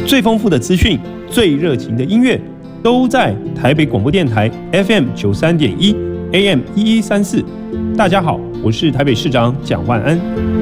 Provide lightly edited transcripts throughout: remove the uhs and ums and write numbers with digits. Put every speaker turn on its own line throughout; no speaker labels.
最丰富的资讯、最热情的音乐，都在台北广播电台 FM 93.1 AM 1134。大家好，我是台北市长蒋万安。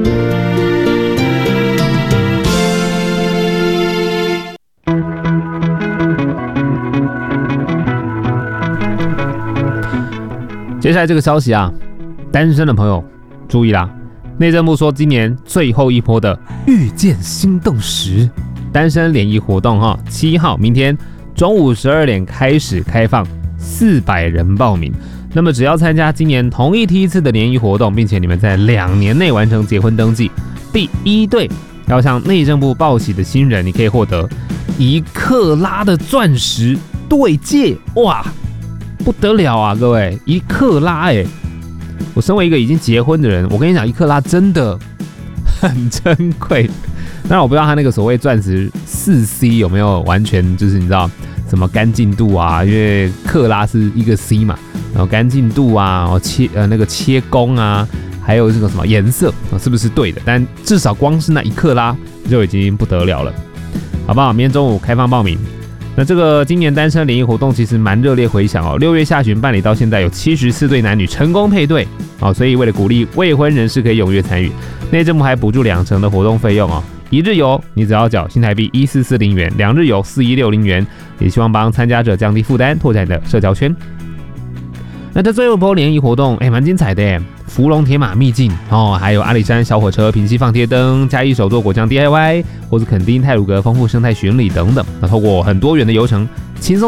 接下来这个消息啊，单身的朋友注意啦！内政部说，今年最后一波的遇见心动时单身联谊活动7号明天中午12点开始开放，400人报名。那么只要参加今年同一梯次的联谊活动，并且你们在2年内完成结婚登记，第一对要向内政部报喜的新人，你可以获得1克拉的钻石对戒，哇，不得了啊，各位，1克拉我身为一个已经结婚的人，我跟你讲，1克拉真的很珍贵。当然我不知道他那个所谓钻石4C 有没有完全就是你知道什么干净度啊，因为克拉是一个 C 嘛，然后干净度啊，那个切工啊，还有这个什么颜色是不是对的？但至少光是那1克拉就已经不得了了，好不好？明天中午开放报名。那这个今年单身联谊活动其实蛮热烈回响哦，6月下旬办理到现在有74对男女成功配对哦，所以为了鼓励未婚人士可以踊跃参与，内政部还补助2成的活动费用哦。1日游你只要缴新台币1440元，2日游4160元，也希望帮参加者降低负担，拓展你的社交圈。那这最后一波联谊活动蛮精彩的耶，福隆铁马秘境哦，还有阿里山小火车、平溪放贴灯、嘉义手作果酱 DIY， 或是垦丁太鲁阁丰富生态巡礼等等。那透过很多元的游程，轻松